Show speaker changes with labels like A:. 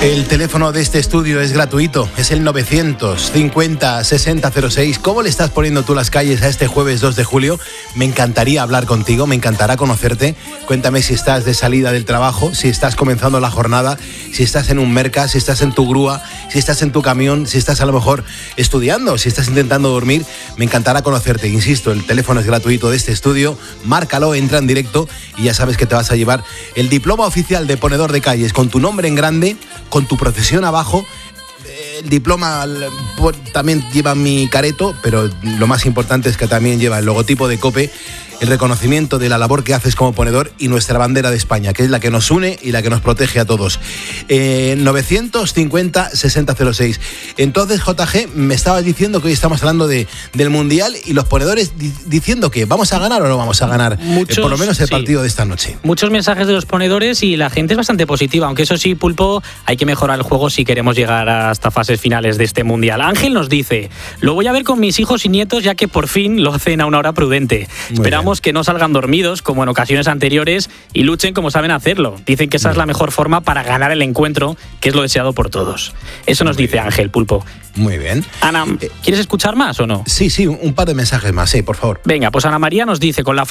A: El teléfono de este estudio es gratuito, es el 950-6006. ¿Cómo le estás poniendo tú las calles a este jueves 2 de julio? Me encantaría hablar contigo, me encantará conocerte. Cuéntame si estás de salida del trabajo, si estás comenzando la jornada, si estás en un merca, si estás en tu grúa, si estás en tu camión, si estás a lo mejor estudiando, si estás intentando dormir. Me encantará conocerte, insisto, el teléfono es gratuito de este estudio. Márcalo, entra en directo y ya sabes que te vas a llevar el diploma oficial de ponedor de calles con tu nombre en grande, con tu profesión abajo. El diploma también lleva mi careto, pero lo más importante es que también lleva el logotipo de COPE, el reconocimiento de la labor que haces como ponedor y nuestra bandera de España, que es la que nos une y la que nos protege a todos. 950-6006. Entonces, JG, me estabas diciendo que hoy estamos hablando del Mundial y los ponedores diciendo que ¿vamos a ganar o no vamos a ganar? Por lo menos el partido de esta noche.
B: Muchos mensajes de los ponedores y la gente es bastante positiva, aunque eso sí, Pulpo, hay que mejorar el juego si queremos llegar hasta fases finales de este Mundial. Ángel nos dice: lo voy a ver con mis hijos y nietos, ya que por fin lo hacen a una hora prudente. Esperamos que no salgan dormidos como en ocasiones anteriores y luchen como saben hacerlo. Dicen que esa es la mejor forma para ganar el encuentro, que es lo deseado por todos. Eso nos dice Ángel, Pulpo.
A: Muy bien.
B: Ana, ¿quieres escuchar más o no?
A: Sí, un par de mensajes más, por favor.
B: Venga, pues Ana María nos dice: con la